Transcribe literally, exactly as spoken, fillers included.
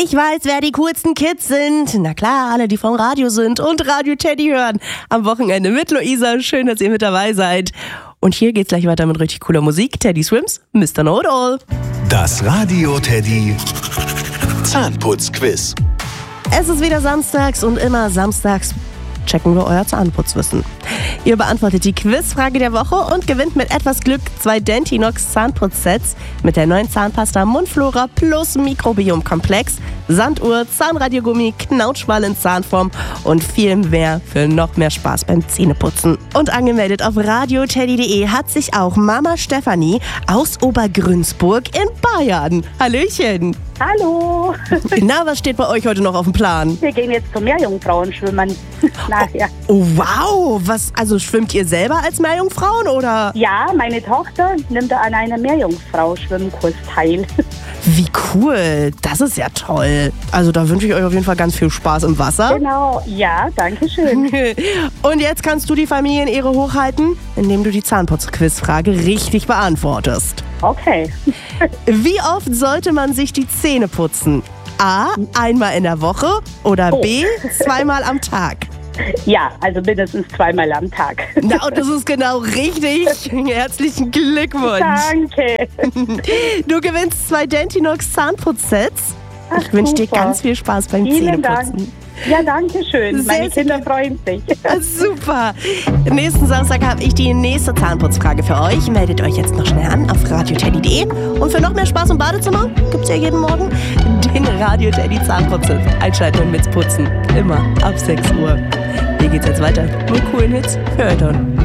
Ich weiß, wer die coolsten Kids sind. Na klar, alle, die vom Radio sind und Radio Teddy hören. Am Wochenende mit Luisa. Schön, dass ihr mit dabei seid. Und hier geht's gleich weiter mit richtig cooler Musik. Teddy Swims, Mister Know-it-all. Das Radio Teddy Zahnputzquiz. Es ist wieder samstags und immer samstags checken wir euer Zahnputzwissen. Ihr beantwortet die Quizfrage der Woche und gewinnt mit etwas Glück zwei Dentinox Zahnputzsets mit der neuen Zahnpasta Mundflora plus Mikrobiomkomplex, Sanduhr, Zahnradiogummi, Knautschball in Zahnform und viel mehr für noch mehr Spaß beim Zähneputzen. Und angemeldet auf radioteddy punkt de hat sich auch Mama Stefanie aus Obergrünsburg in Bayern. Hallöchen! Hallo! Na, was steht bei euch heute noch auf dem Plan? Wir gehen jetzt zum Meerjungfrauen schwimmen. Nachher. Oh, wow! Was, also schwimmt ihr selber als Meerjungfrauen oder? Ja, meine Tochter nimmt an einem Meerjungfrau-Schwimmkurs teil. Wie cool! Das ist ja toll. Also da wünsche ich euch auf jeden Fall ganz viel Spaß im Wasser. Genau, ja, danke schön. Und jetzt kannst du die Familienehre hochhalten, indem du die Zahnputz-Quizfrage richtig beantwortest. Okay. Wie oft sollte man sich die Zähne putzen? A, einmal in der Woche oder Oh. B, zweimal am Tag? Ja, also mindestens zweimal am Tag. Na, und das ist genau richtig. Herzlichen Glückwunsch. Danke. Du gewinnst zwei Dentinox Zahnputzsets. Ach, Ich wünsche dir super. ganz viel Spaß beim Vielen Zähneputzen. Dank. Ja, danke schön. Sehr, Meine sehr Kinder gerne. freuen sich. Super. Nächsten Samstag habe ich die nächste Zahnputzfrage für euch. Meldet euch jetzt noch schnell an auf radioteddy punkt de. Und für noch mehr Spaß im Badezimmer gibt es ja jeden Morgen den Radio Teddy Zahnputztipp. Einschalten und mitputzen. Immer ab sechs Uhr. Hier geht's jetzt weiter mit coolen Hits für Eltern.